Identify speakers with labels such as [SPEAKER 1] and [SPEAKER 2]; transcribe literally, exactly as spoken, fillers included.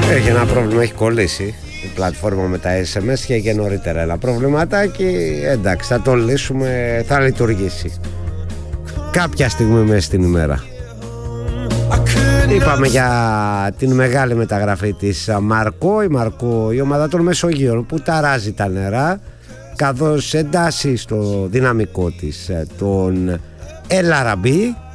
[SPEAKER 1] Έχει ένα πρόβλημα, έχει κολλήσει η πλατφόρμα με τα ες εμ ες και, και νωρίτερα ένα προβληματάκι. Εντάξει, θα το λύσουμε, θα λειτουργήσει κάποια στιγμή μέσα στην ημέρα. Είπαμε για την μεγάλη μεταγραφή της Μαρκό. Η Μαρκό, η ομάδα των Μεσογείων που ταράζει τα νερά, καθώς εντάσσει στο δυναμικό της τον Ελ Αραμπί,